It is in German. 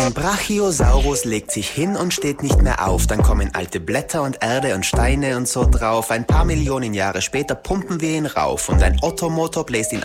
Ein Brachiosaurus legt sich hin und steht nicht mehr auf. Dann kommen alte Blätter und Erde und Steine und so drauf. Ein paar Millionen Jahre später pumpen wir ihn rauf. Und ein Ottomotor bläst ihn